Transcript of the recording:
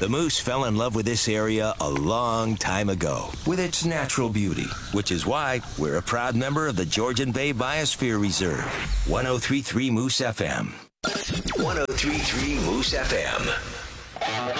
The Moose fell in love with this area a long time ago, with its natural beauty, which is why we're a proud member of the Georgian Bay Biosphere Reserve. 103.3 Moose FM. 103.3 Moose FM.